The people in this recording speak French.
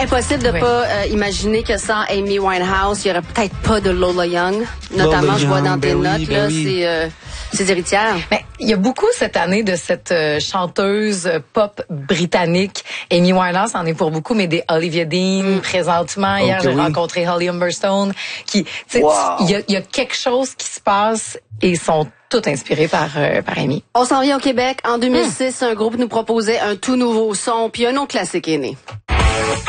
Impossible de pas imaginer que sans Amy Winehouse, il y aurait peut-être pas de Lola Young. Notamment, Lola je vois Young, dans tes notes, là, ses héritières. Mais il y a beaucoup cette année de cette chanteuse pop britannique. Amy Winehouse en est pour beaucoup, mais des Olivia Dean présentement. Hier, j'ai rencontré Holly Humberstone. Il y a quelque chose qui se passe et ils sont toutes inspirés par Amy. On s'en vient au Québec. En 2006, un groupe nous proposait un tout nouveau son, puis un autre classique est né.